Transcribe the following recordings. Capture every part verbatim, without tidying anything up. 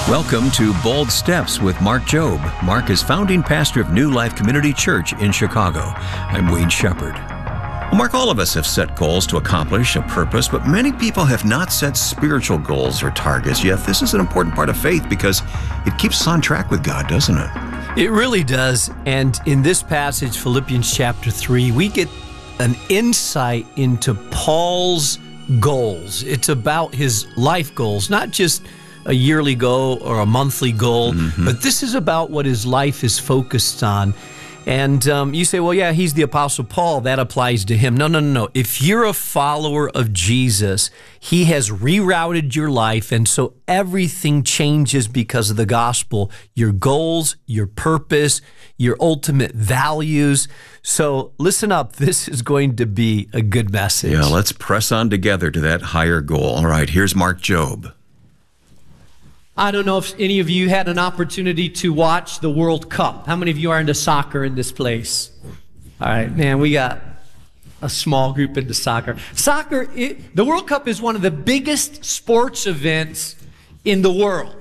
Welcome to Bold Steps with Mark Jobe. Mark is founding pastor of New Life Community Church in Chicago. I'm Wayne Shepherd. Well, Mark, all of us have set goals to accomplish a purpose, but many people have not set spiritual goals or targets. Yet this is an important part of faith because it keeps us on track with God, doesn't it? It really does. And in this passage, Philippians chapter three, we get an insight into Paul's goals. It's about his life goals, not just a yearly goal or a monthly goal, mm-hmm. but this is about what his life is focused on. And um, you say, well, yeah, he's the Apostle Paul. That applies to him. No, no, no, no. If you're a follower of Jesus, he has rerouted your life, and so everything changes because of the gospel. Your goals, your purpose, your ultimate values. So listen up. This is going to be a good message. Yeah, let's press on together to that higher goal. All right, here's Mark Jobe. I don't know if any of you had an opportunity to watch the World Cup. How many of you are into soccer in this place? All right, man, we got a small group into soccer. Soccer, it, the World Cup is one of the biggest sports events in the world.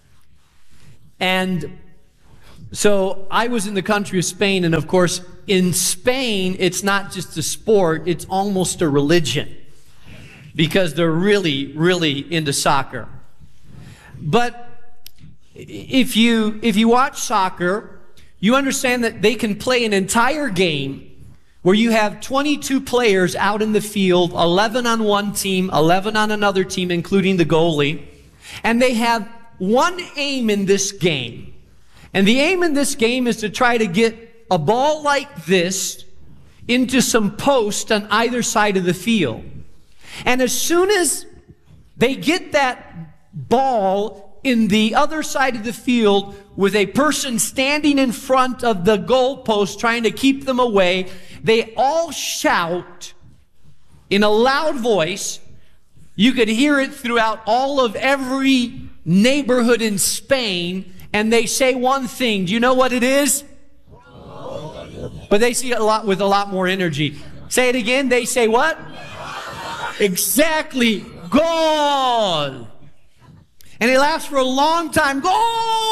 And so I was in the country of Spain, and of course, in Spain, it's not just a sport, it's almost a religion because they're really, really into soccer. But if you if you watch soccer, you understand that they can play an entire game where you have twenty-two players out in the field, eleven on one team, eleven on another team, including the goalie, and they have one aim in this game. And the aim in this game is to try to get a ball like this into some post on either side of the field. And as soon as they get that ball in the other side of the field with a person standing in front of the goalpost trying to keep them away, they all shout in a loud voice. You could hear it throughout all of every neighborhood in Spain, and they say one thing. Do you know what it is? But they say it a lot with a lot more energy. Say it again. They say what? Exactly. Goal. And it lasts for a long time. Goal!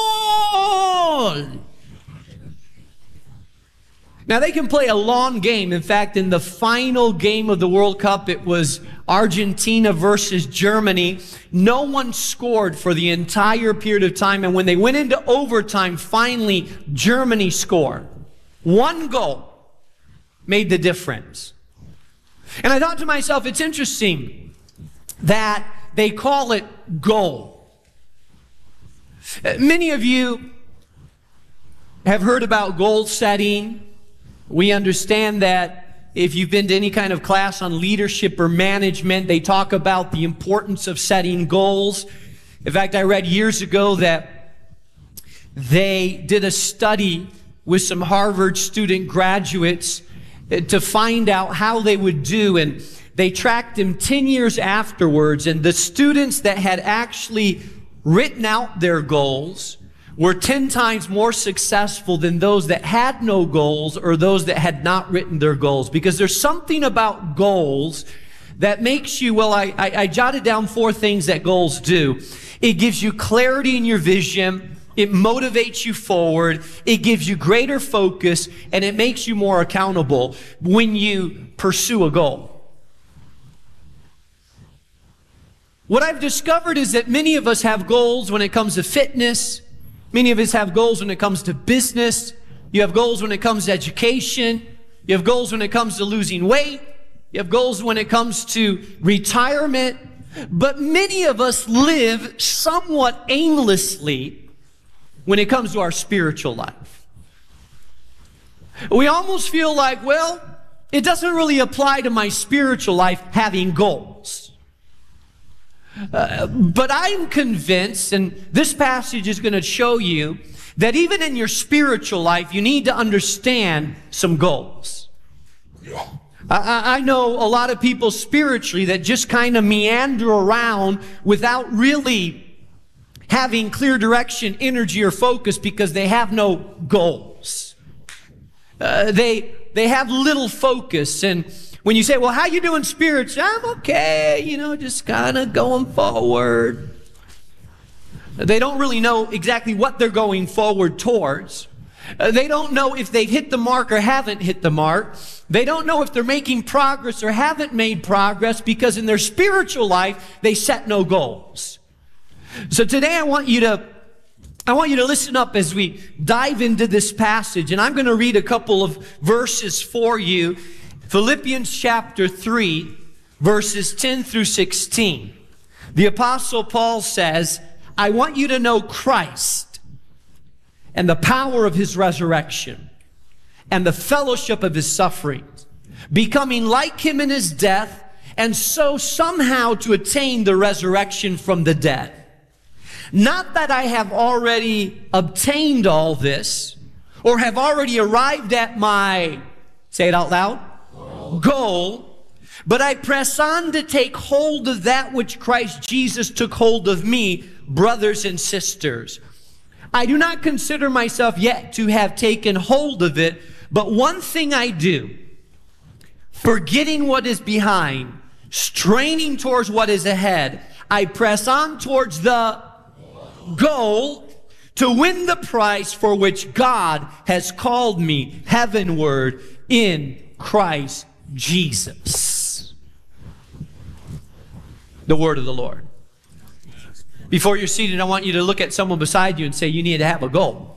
Now, they can play a long game. In fact, in the final game of the World Cup, it was Argentina versus Germany. No one scored for the entire period of time. And when they went into overtime, finally, Germany scored. One goal made the difference. And I thought to myself, it's interesting that they call it goal. Many of you have heard about goal setting. We understand that if you've been to any kind of class on leadership or management, they talk about the importance of setting goals. In fact, I read years ago that they did a study with some Harvard student graduates to find out how they would do, and they tracked them ten years afterwards, and the students that had actually written out their goals were ten times more successful than those that had no goals or those that had not written their goals. Because there's something about goals that makes you, well, I, I, I jotted down four things that goals do. It gives you clarity in your vision. It motivates you forward. It gives you greater focus, and it makes you more accountable when you pursue a goal. What I've discovered is that many of us have goals when it comes to fitness. Many of us have goals when it comes to business. You have goals when it comes to education. You have goals when it comes to losing weight. You have goals when it comes to retirement. But many of us live somewhat aimlessly when it comes to our spiritual life. We almost feel like, well, it doesn't really apply to my spiritual life having goals. Uh, but I'm convinced, and this passage is going to show you, that even in your spiritual life, you need to understand some goals. I, I know a lot of people spiritually that just kind of meander around without really having clear direction, energy, or focus because they have no goals. Uh, they, they have little focus, and when you say, well, how you doing spiritually? I'm okay, you know, just kind of going forward. They don't really know exactly what they're going forward towards. Uh, they don't know if they've hit the mark or haven't hit the mark. They don't know if they're making progress or haven't made progress, because in their spiritual life, they set no goals. So today I want you to I want you to listen up as we dive into this passage, and I'm going to read a couple of verses for you. Philippians chapter three, verses ten through sixteen. The Apostle Paul says, I want you to know Christ and the power of his resurrection and the fellowship of his sufferings, becoming like him in his death, and so somehow to attain the resurrection from the dead. Not that I have already obtained all this, or have already arrived at my, say it out loud, goal, goal, but I press on to take hold of that which Christ Jesus took hold of me, brothers and sisters. I do not consider myself yet to have taken hold of it, but one thing I do, forgetting what is behind, straining towards what is ahead, I press on towards the goal to win the prize for which God has called me heavenward in Christ Jesus. The word of the Lord. Before you're seated, I want you to look at someone beside you and say, you need to have a goal.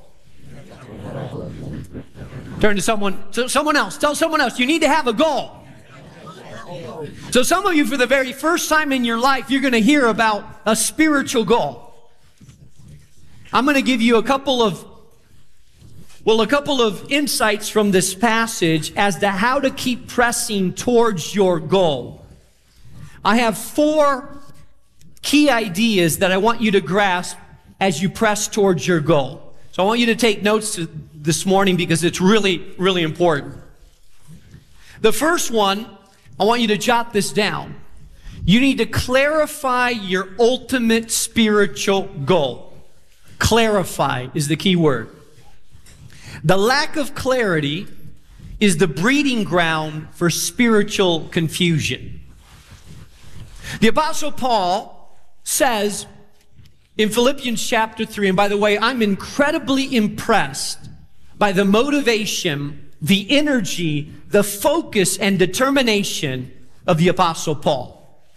Turn to someone, so someone else. Tell someone else, you need to have a goal. So some of you, for the very first time in your life, you're going to hear about a spiritual goal. I'm going to give you a couple of, well, a couple of insights from this passage as to how to keep pressing towards your goal. I have four key ideas that I want you to grasp as you press towards your goal. So I want you to take notes this morning because it's really, really important. The first one, I want you to jot this down. You need to clarify your ultimate spiritual goal. Clarify is the key word. The lack of clarity is the breeding ground for spiritual confusion. The Apostle Paul says in Philippians chapter three, and by the way, I'm incredibly impressed by the motivation, the energy, the focus, and determination of the Apostle Paul.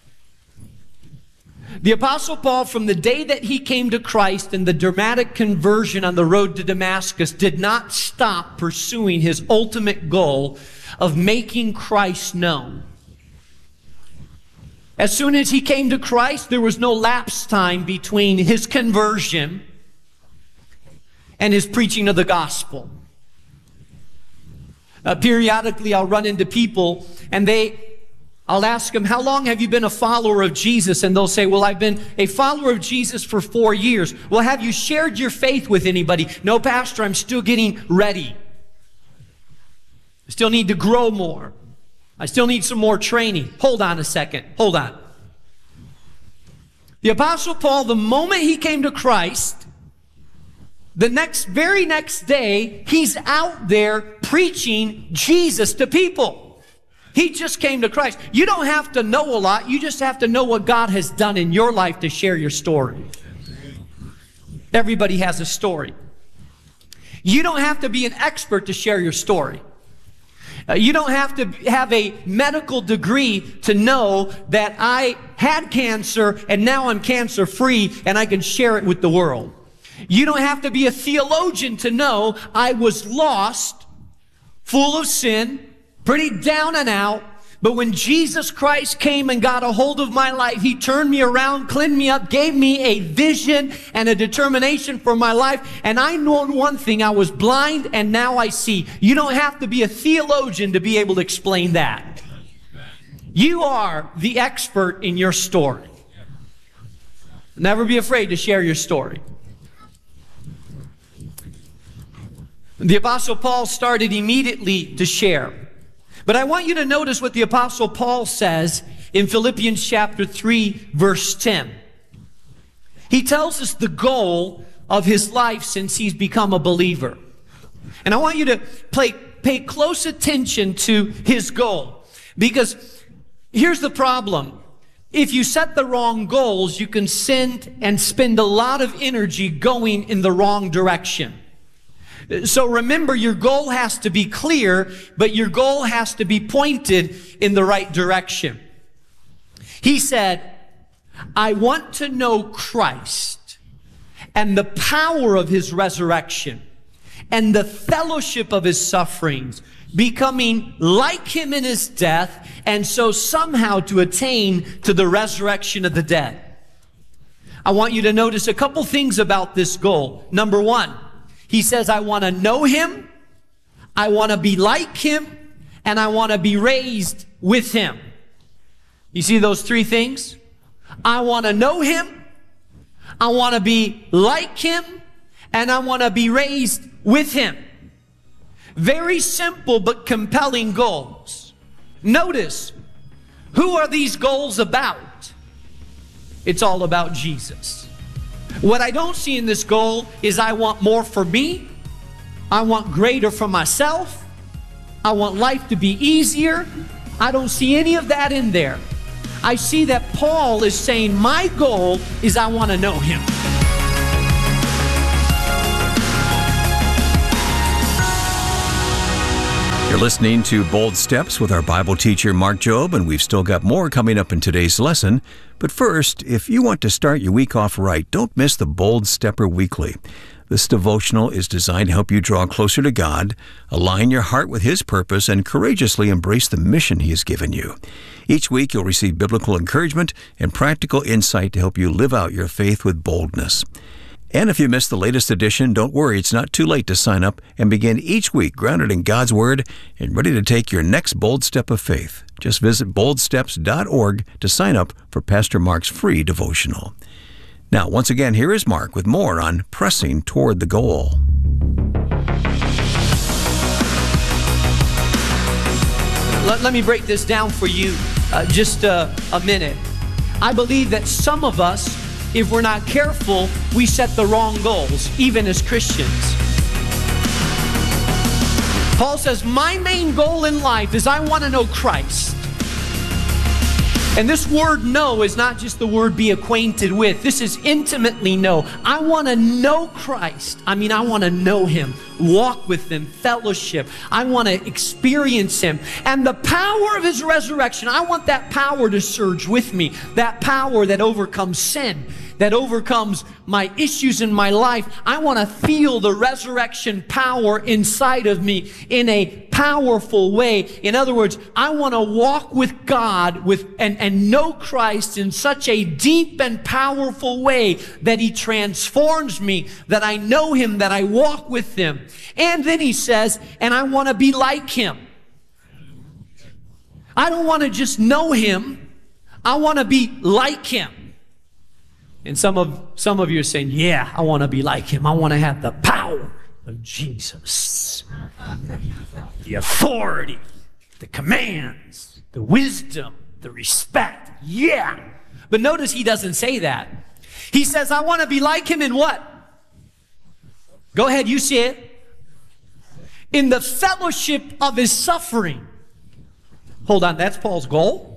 The Apostle Paul, from the day that he came to Christ and the dramatic conversion on the road to Damascus, did not stop pursuing his ultimate goal of making Christ known. As soon as he came to Christ, there was no lapse time between his conversion and his preaching of the gospel. Uh, periodically, I'll run into people and they I'll ask them, how long have you been a follower of Jesus? And they'll say, well, I've been a follower of Jesus for four years. Well, have you shared your faith with anybody? No, Pastor, I'm still getting ready. I still need to grow more. I still need some more training. Hold on a second. Hold on. The Apostle Paul, the moment he came to Christ, the next, very next day, he's out there preaching Jesus to people. He just came to Christ. You don't have to know a lot. You just have to know what God has done in your life to share your story. Everybody has a story. You don't have to be an expert to share your story. Uh, you don't have to have a medical degree to know that I had cancer and now I'm cancer free and I can share it with the world. You don't have to be a theologian to know I was lost, full of sin, pretty down and out, but when Jesus Christ came and got a hold of my life, he turned me around, cleaned me up, gave me a vision and a determination for my life, and I know one thing, I was blind and now I see. You don't have to be a theologian to be able to explain that. You are the expert in your story. Never be afraid to share your story. The Apostle Paul started immediately to share. But I want you to notice what the Apostle Paul says in Philippians chapter three, verse ten. He tells us the goal of his life since he's become a believer. And I want you to pay, pay close attention to his goal. Because here's the problem. if you set the wrong goals, you can send and spend a lot of energy going in the wrong direction. So remember, your goal has to be clear, but your goal has to be pointed in the right direction. He said, I want to know Christ and the power of his resurrection and the fellowship of his sufferings, becoming like him in his death, and so somehow to attain to the resurrection of the dead. I want you to notice a couple things about this goal. Number one, he says, I want to know him, I want to be like him, and I want to be raised with him. You see those three things? I want to know him, I want to be like him, and I want to be raised with him. Very simple but compelling goals. Notice, who are these goals about? It's all about Jesus. What I don't see in this goal is I want more for me, I want greater for myself, I want life to be easier. I don't see any of that in there. I see that Paul is saying my goal is I want to know him. You're listening to Bold Steps with our Bible teacher, Mark Jobe, and we've still got more coming up in today's lesson. But first, if you want to start your week off right, don't miss the Bold Stepper Weekly. This devotional is designed to help you draw closer to God, align your heart with his purpose, and courageously embrace the mission he has given you. Each week, you'll receive biblical encouragement and practical insight to help you live out your faith with boldness. And if you missed the latest edition, don't worry, it's not too late to sign up and begin each week grounded in God's Word and ready to take your next bold step of faith. Just visit bold steps dot org to sign up for Pastor Mark's free devotional. Now, once again, here is Mark with more on pressing toward the goal. Let, let me break this down for you uh, just uh, a minute. I believe that some of us, if we're not careful, we set the wrong goals, even as Christians. Paul says, my main goal in life is I want to know Christ. And this word know is not just the word be acquainted with. This is intimately know. I want to know Christ. I mean, I want to know him, walk with him, fellowship. I want to experience him. And the power of his resurrection, I want that power to surge with me. That power that overcomes sin, that overcomes my issues in my life. I want to feel the resurrection power inside of me in a powerful way. In other words, I want to walk with God with and, and know Christ in such a deep and powerful way that he transforms me, that I know him, that I walk with him. And then he says, and I want to be like him. I don't want to just know him. I want to be like him. And some of some of you are saying, yeah, I want to be like him. I want to have the power of Jesus. The authority, the commands, the wisdom, the respect. Yeah. But notice he doesn't say that. He says, I want to be like him in what? Go ahead, you see it. In the fellowship of his suffering. Hold on, that's Paul's goal.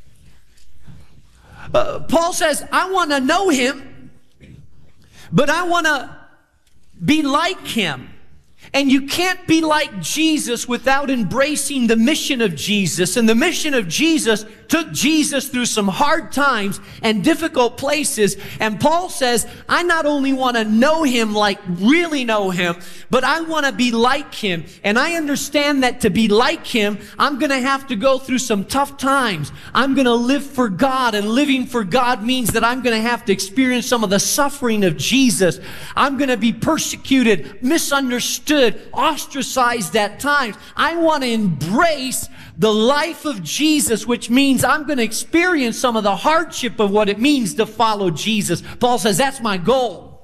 Uh, Paul says, I want to know him, but I want to be like him. And you can't be like Jesus without embracing the mission of Jesus. And the mission of Jesus took Jesus through some hard times and difficult places. And Paul says, I not only want to know him, like really know him, but I want to be like him. And I understand that to be like him, I'm going to have to go through some tough times. I'm going to live for God, and living for God means that I'm going to have to experience some of the suffering of Jesus. I'm going to be persecuted, misunderstood, ostracized at times. I want to embrace the life of Jesus, which means I'm going to experience some of the hardship of what it means to follow Jesus. Paul says, that's my goal.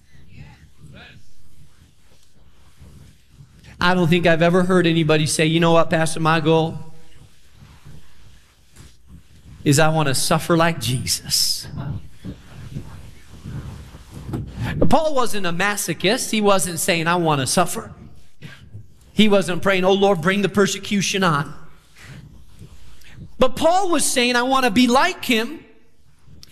I don't think I've ever heard anybody say, you know what, Pastor, my goal is I want to suffer like Jesus. Paul wasn't a masochist. He wasn't saying, I want to suffer. He wasn't praying, oh Lord, bring the persecution on. But Paul was saying, I want to be like him,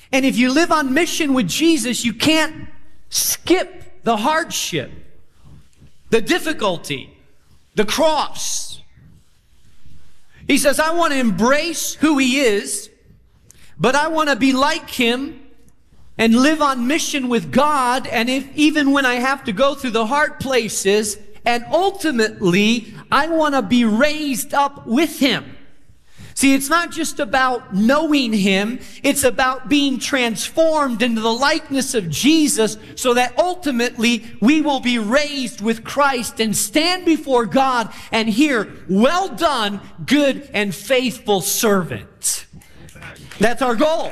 And if you live on mission with Jesus, you can't skip the hardship, the difficulty, the cross. He says, I want to embrace who he is, but I want to be like him and live on mission with God. And if even when I have to go through the hard places, and ultimately, I want to be raised up with him. See, it's not just about knowing him. It's about being transformed into the likeness of Jesus so that ultimately we will be raised with Christ and stand before God and hear, well done, good and faithful servant. That's our goal.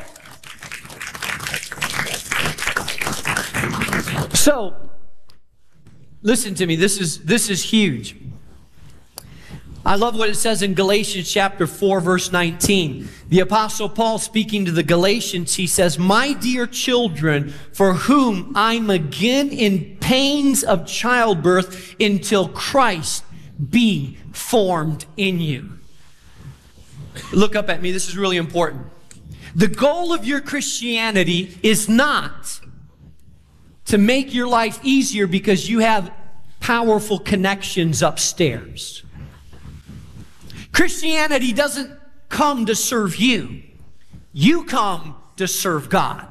So, listen to me. This is, this is huge. I love what it says in Galatians chapter four, verse nineteen. The Apostle Paul speaking to the Galatians, he says, my dear children, for whom I'm again in pains of childbirth until Christ be formed in you. Look up at me. This is really important. The goal of your Christianity is not to make your life easier because you have powerful connections upstairs. Christianity doesn't come to serve you. You come to serve God.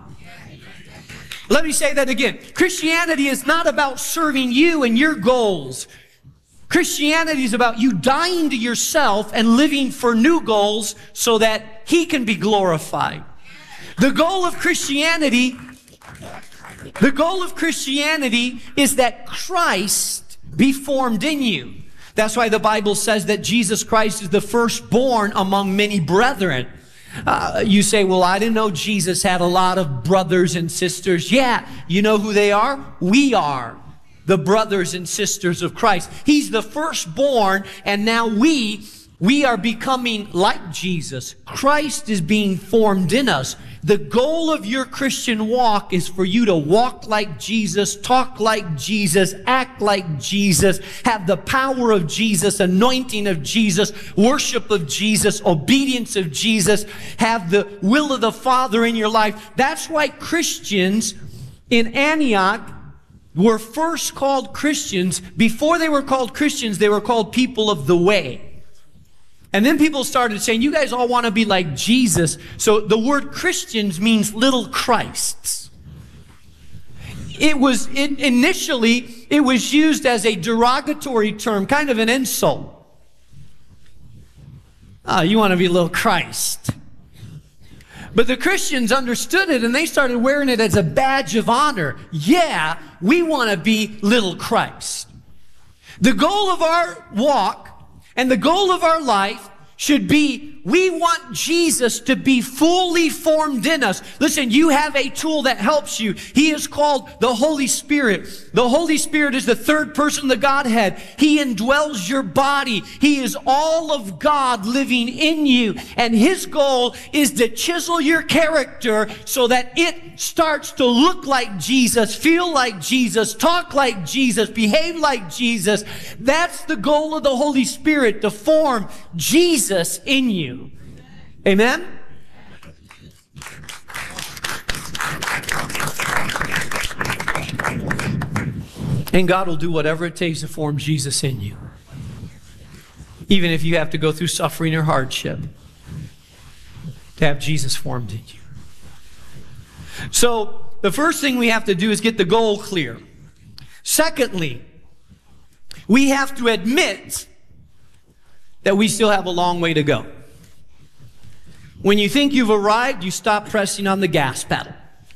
Let me say that again. Christianity is not about serving you and your goals. Christianity is about you dying to yourself and living for new goals so that he can be glorified. The goal of Christianity, the goal of Christianity is that Christ be formed in you. That's why the Bible says that Jesus Christ is the firstborn among many brethren. Uh, you say, well, I didn't know Jesus had a lot of brothers and sisters. Yeah, you know who they are? We are the brothers and sisters of Christ. He's the firstborn, and now we, we are becoming like Jesus. Christ is being formed in us. The goal of your Christian walk is for you to walk like Jesus, talk like Jesus, act like Jesus, have the power of Jesus, anointing of Jesus, worship of Jesus, obedience of Jesus, have the will of the Father in your life. That's why Christians in Antioch were first called Christians. Before they were called Christians, they were called people of the way. And then people started saying, you guys all want to be like Jesus. So the word Christians means little Christs. It was, it, initially, it was used as a derogatory term, kind of an insult. Ah, oh, you want to be little Christ. But the Christians understood it and they started wearing it as a badge of honor. Yeah, we want to be little Christ. The goal of our walk and the goal of our life should be, we want Jesus to be fully formed in us. Listen, you have a tool that helps you. He is called the Holy Spirit. The Holy Spirit is the third person of the Godhead. He indwells your body. He is all of God living in you. And his goal is to chisel your character so that it starts to look like Jesus, feel like Jesus, talk like Jesus, behave like Jesus. That's the goal of the Holy Spirit, to form Jesus in you. Amen? And God will do whatever it takes to form Jesus in you. Even if you have to go through suffering or hardship to have Jesus formed in you. So, the first thing we have to do is get the goal clear. Secondly, we have to admit that we still have a long way to go. When you think you've arrived, you stop pressing on the gas pedal.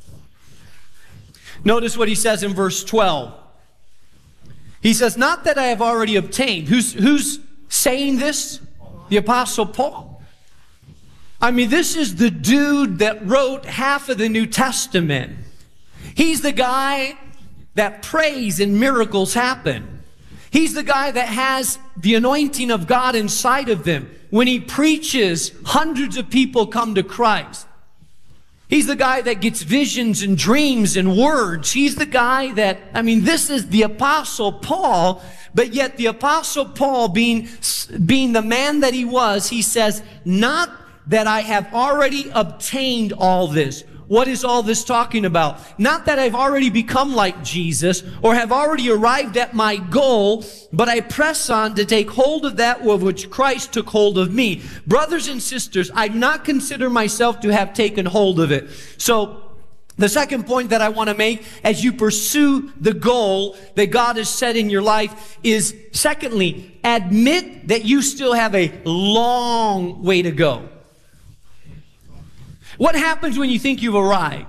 Notice what he says in verse twelve. He says, not that I have already obtained. Who's, who's saying this? The Apostle Paul. I mean, this is the dude that wrote half of the New Testament. He's the guy that prays and miracles happen. He's the guy that has the anointing of God inside of them. When he preaches, hundreds of people come to Christ. He's the guy that gets visions and dreams and words. He's the guy that, I mean, this is the Apostle Paul, but yet the Apostle Paul, being, being the man that he was, he says, not that I have already obtained all this, what is all this talking about? Not that I've already become like Jesus or have already arrived at my goal, but I press on to take hold of that of which Christ took hold of me. Brothers and sisters, I do not consider myself to have taken hold of it. So, the second point that I want to make as you pursue the goal that God has set in your life is, secondly, admit that you still have a long way to go. What happens when you think you've arrived?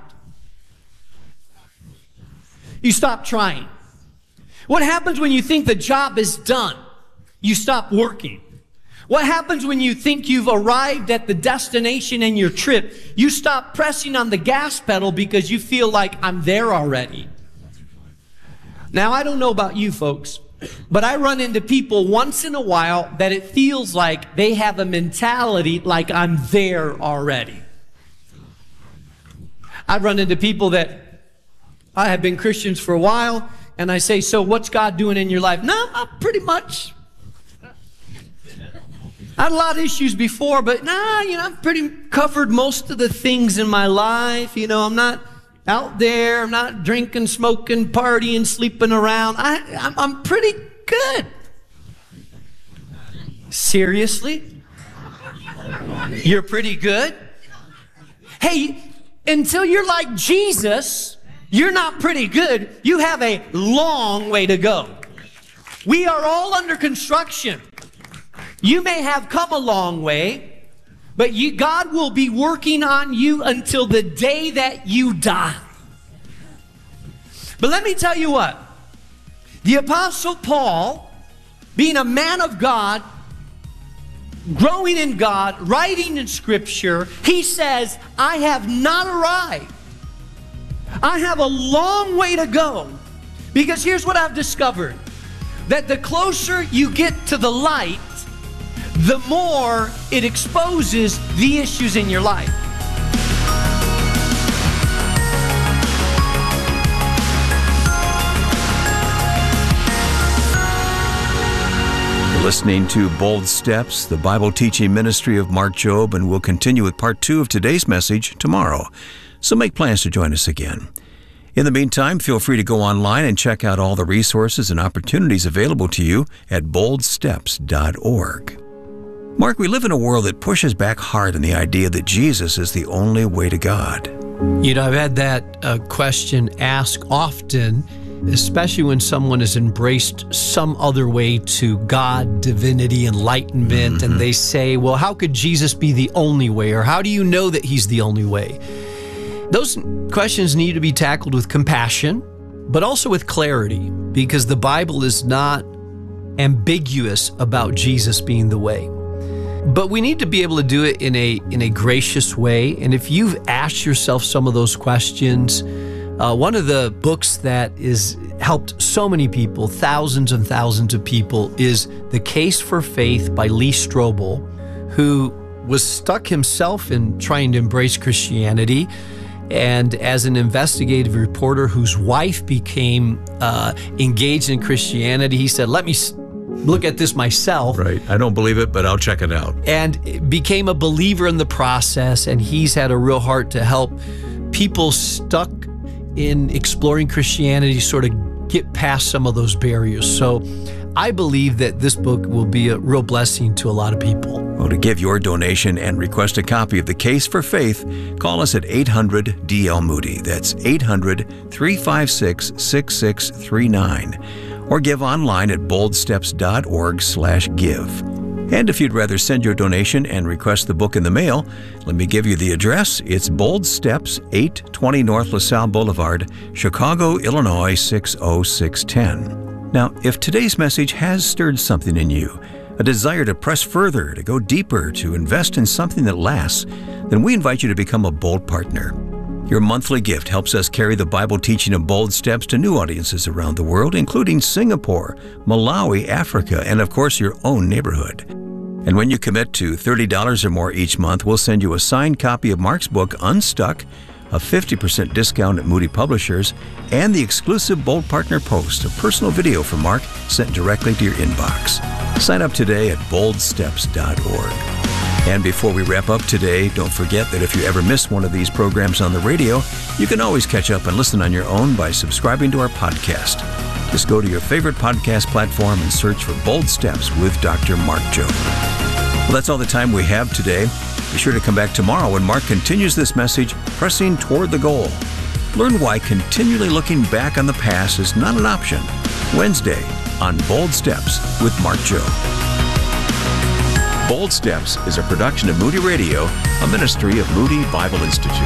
You stop trying. What happens when you think the job is done? You stop working. What happens when you think you've arrived at the destination in your trip? You stop pressing on the gas pedal because you feel like I'm there already. Now, I don't know about you folks, but I run into people once in a while that it feels like they have a mentality like I'm there already. I run into people that I have been Christians for a while, and I say, so what's God doing in your life? No, I'm pretty much. I had a lot of issues before, but nah, you know, I've pretty covered most of the things in my life. You know, I'm not out there. I'm not drinking, smoking, partying, sleeping around. I, I'm, I'm pretty good. Seriously? You're pretty good? Hey, until you're like Jesus, you're not pretty good. You have a long way to go. We are all under construction. You may have come a long way, but you, God will be working on you until the day that you die. But let me tell you what. The Apostle Paul, being a man of God, growing in God, writing in Scripture, he says, I have not arrived. I have a long way to go. Because here's what I've discovered. That the closer you get to the light, the more it exposes the issues in your life. You're listening to Bold Steps, the Bible teaching ministry of Mark Jobe, and we'll continue with part two of today's message tomorrow. So make plans to join us again. In the meantime, feel free to go online and check out all the resources and opportunities available to you at bold steps dot org. Mark, we live in a world that pushes back hard on the idea that Jesus is the only way to God. You know, I've had that uh, question asked often, especially when someone has embraced some other way to God, divinity, enlightenment, mm-hmm. and they say, well, how could Jesus be the only way? Or how do you know that he's the only way? Those questions need to be tackled with compassion, but also with clarity, because the Bible is not ambiguous about Jesus being the way. But we need to be able to do it in a in a gracious way. And if you've asked yourself some of those questions, uh, one of the books that has helped so many people, thousands and thousands of people, is The Case for Faith by Lee Strobel, who was stuck himself in trying to embrace Christianity. And as an investigative reporter whose wife became uh, engaged in Christianity, he said, let me look at this myself. Right. I don't believe it, but I'll check it out. And became a believer in the process. And he's had a real heart to help people stuck in exploring Christianity sort of get past some of those barriers. So I believe that this book will be a real blessing to a lot of people. Well, to give your donation and request a copy of The Case for Faith, call us at eight hundred D L Moody. That's eight hundred, three five six, six six three nine. Or give online at bold steps dot org slash give. And if you'd rather send your donation and request the book in the mail, let me give you the address. It's Bold Steps, eight twenty North LaSalle Boulevard, Chicago, Illinois, six oh six one oh. Now, if today's message has stirred something in you, a desire to press further, to go deeper, to invest in something that lasts, then we invite you to become a Bold partner. Your monthly gift helps us carry the Bible teaching of Bold Steps to new audiences around the world, including Singapore, Malawi, Africa, and of course your own neighborhood. And when you commit to thirty dollars or more each month, we'll send you a signed copy of Mark's book, Unstuck, a fifty percent discount at Moody Publishers, and the exclusive Bold Partner Post, a personal video from Mark sent directly to your inbox. Sign up today at bold steps dot org. And before we wrap up today, don't forget that if you ever miss one of these programs on the radio, you can always catch up and listen on your own by subscribing to our podcast. Just go to your favorite podcast platform and search for Bold Steps with Doctor Mark Jobe. Well, that's all the time we have today. Be sure to come back tomorrow when Mark continues this message, Pressing Toward the Goal. Learn why continually looking back on the past is not an option. Wednesday on Bold Steps with Mark Jobe. Bold Steps is a production of Moody Radio, a ministry of Moody Bible Institute.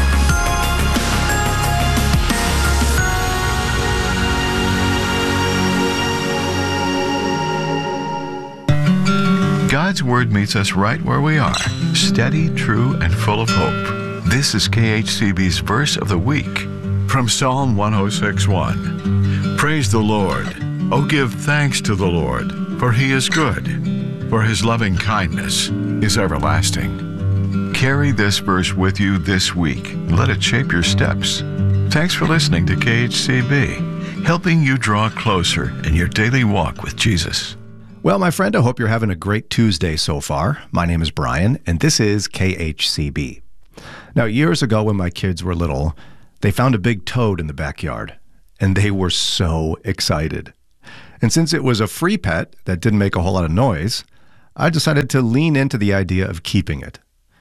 God's Word meets us right where we are, steady, true, and full of hope. This is K H C B's Verse of the Week from Psalm one oh six one. Praise the Lord. Oh, give thanks to the Lord, for He is good. For His loving kindness is everlasting. Carry this verse with you this week and let it shape your steps. Thanks for listening to K H C B, helping you draw closer in your daily walk with Jesus. Well, my friend, I hope you're having a great Tuesday so far. My name is Brian, and this is K H C B. Now, years ago when my kids were little, they found a big toad in the backyard, and they were so excited. And since it was a free pet that didn't make a whole lot of noise, I decided to lean into the idea of keeping it.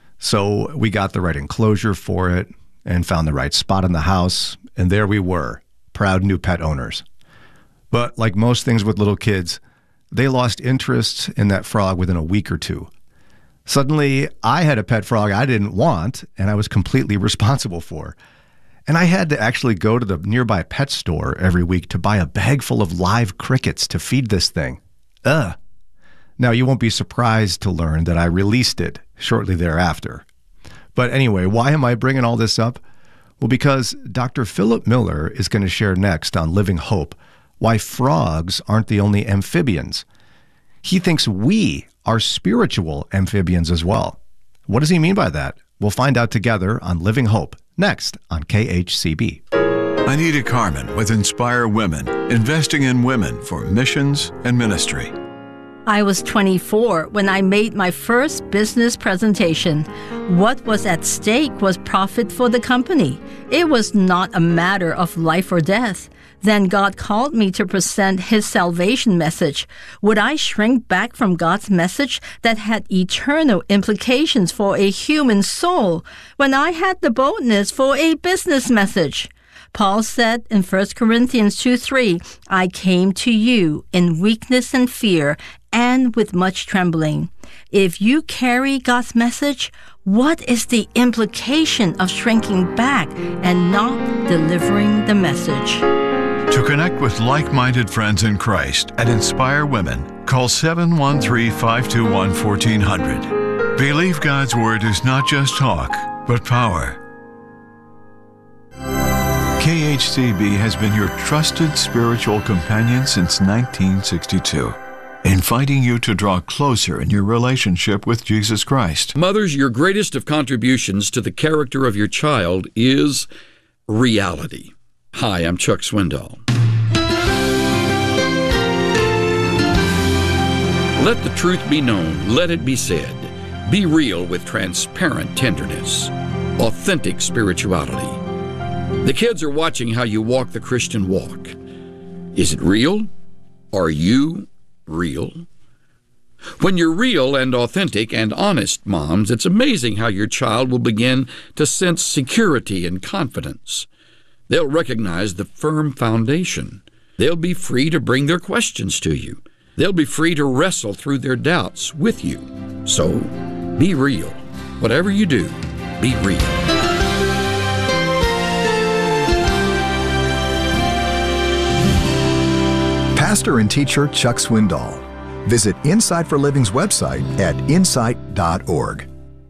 So we got the right enclosure for it and found the right spot in the house, and there we were, proud new pet owners. But like most things with little kids, they lost interest in that frog within a week or two. Suddenly, I had a pet frog I didn't want, and I was completely responsible for. And I had to actually go to the nearby pet store every week to buy a bag full of live crickets to feed this thing. Ugh. Now, you won't be surprised to learn that I released it shortly thereafter. But anyway, why am I bringing all this up? Well, because Doctor Philip Miller is going to share next on Living Hope why frogs aren't the only amphibians. He thinks we are spiritual amphibians as well. What does he mean by that? We'll find out together on Living Hope, next on K H C B. Anita Carmen with Inspire Women, investing in women for missions and ministry. I was twenty-four when I made my first business presentation. What was at stake was profit for the company. It was not a matter of life or death. Then God called me to present His salvation message. Would I shrink back from God's message that had eternal implications for a human soul when I had the boldness for a business message? Paul said in First Corinthians two three, I came to you in weakness and fear and with much trembling. If you carry God's message, what is the implication of shrinking back and not delivering the message? To connect with like-minded friends in Christ and inspire women, call seven one three, five two one, one four zero zero. Believe God's Word is not just talk, but power. K H C B has been your trusted spiritual companion since nineteen sixty-two, inviting you to draw closer in your relationship with Jesus Christ. Mothers, your greatest of contributions to the character of your child is reality. Hi, I'm Chuck Swindoll. Let the truth be known. Let it be said. Be real with transparent tenderness. Authentic spirituality. The kids are watching how you walk the Christian walk. Is it real? Are you real? When you're real and authentic and honest, moms, it's amazing how your child will begin to sense security and confidence. They'll recognize the firm foundation. They'll be free to bring their questions to you. They'll be free to wrestle through their doubts with you. So, be real. Whatever you do, be real. Pastor and teacher Chuck Swindoll. Visit Insight for Living's website at insight dot org.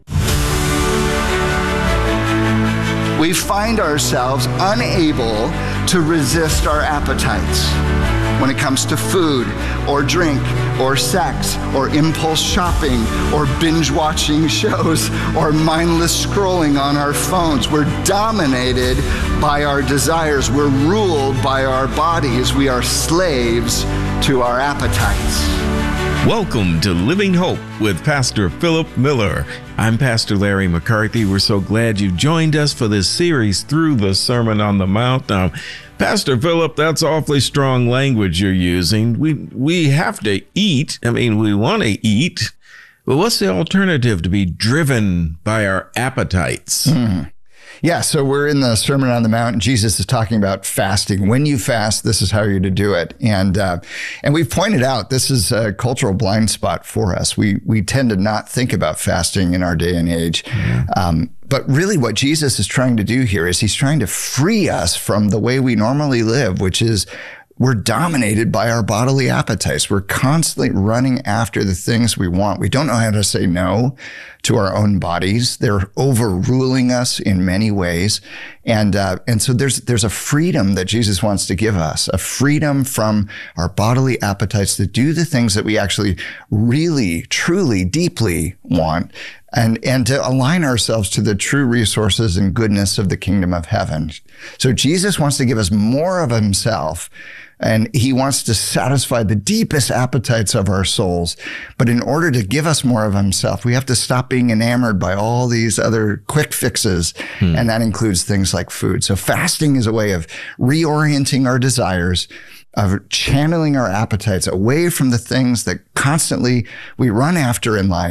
We find ourselves unable to resist our appetites when it comes to food or drink or sex or impulse shopping or binge watching shows or mindless scrolling on our phones. We're dominated by our desires. We're ruled by our bodies. We are slaves to our appetites. Welcome to Living Hope with Pastor Philip Miller. I'm Pastor Larry McCarthy. We're so glad you joined us for this series through the Sermon on the Mount. Now, Pastor Philip, that's awfully strong language you're using. We we have to eat. I mean, we want to eat. But what's the alternative to be driven by our appetites? Mm. Yeah, so we're in the Sermon on the Mount, and Jesus is talking about fasting. When you fast, this is how you're to do it. And uh, and we've pointed out this is a cultural blind spot for us. We we tend to not think about fasting in our day and age. Mm-hmm. Um, but really what Jesus is trying to do here is he's trying to free us from the way we normally live, which is we're dominated by our bodily appetites. We're constantly running after the things we want. We don't know how to say no to our own bodies. They're overruling us in many ways. And uh, and so there's there's a freedom that Jesus wants to give us, a freedom from our bodily appetites to do the things that we actually really, truly, deeply want, and and to align ourselves to the true resources and goodness of the kingdom of heaven. So Jesus wants to give us more of himself, and he wants to satisfy the deepest appetites of our souls. But in order to give us more of himself, we have to stop being enamored by all these other quick fixes. Hmm. And that includes things like food. So fasting is a way of reorienting our desires, of channeling our appetites away from the things that constantly we run after in life.